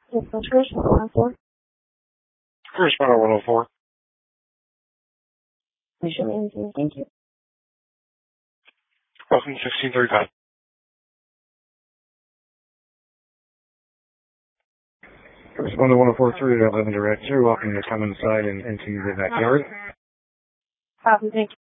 Yes, that's Chris, 104. Chris, 104. Thank you. Welcome to 1635. Chris, 104.3, 11 director. Welcome to come inside and into the backyard. Copy, thank you.